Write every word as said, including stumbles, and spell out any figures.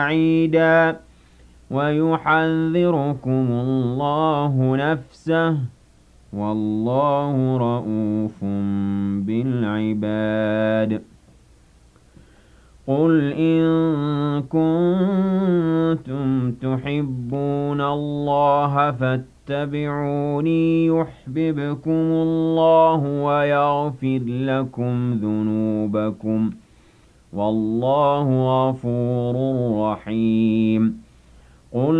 بعيدا ويحذركم الله نفسه والله رءوف بالعباد قل إن كنتم تحبون الله فاتبعوني يحببكم الله ويغفر لكم ذنوبكم والله غفور رحيم قل